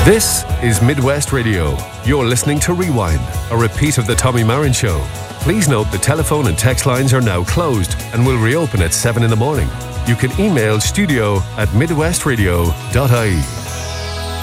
This is Midwest Radio. You're listening to Rewind, a repeat of the Tommy Marin Show. Please note the telephone and text lines are now closed and will reopen at 7 in the morning. You can email studio@midwestradio.ie.